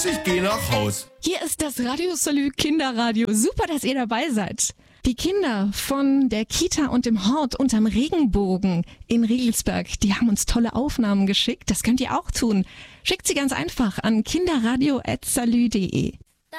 Tschüss, ich gehe nach Haus. Hier ist das Radio Salü Kinderradio. Super, dass ihr dabei seid. Die Kinder von der Kita und dem Hort unterm Regenbogen in Riegelsberg, die haben uns tolle Aufnahmen geschickt. Das könnt ihr auch tun. Schickt sie ganz einfach an kinderradio@salü.de.